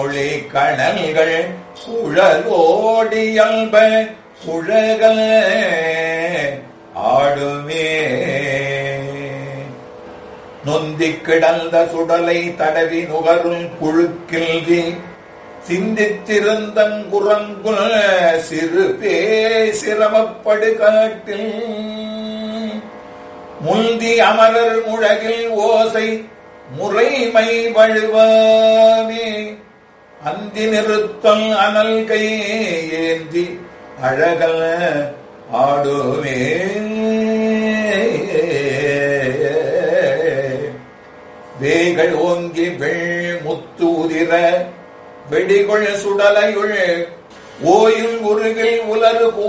ஒளி கணல்கள் சுழலோடியல்ப சுழகல ஆடுமே. நொந்திக் கிடந்த சுடலை தடவி நுகருள் புழுக்கில்வி சிந்தித்திருந்தங்குரங்குல் சிறு பே சிரமப்படு காட்டில் முந்தி அமரர் முழகில் ஓசை முறைமை வழுவாமே. அந்தி நிறுத்தல் அனல் கை ஏந்தி அழகல் ஆடுமே. வேகள் ஓங்கி வெள் முத்து உதிர வெடிகொள் சுடலையுள் ஓயில் உருகில் உலரு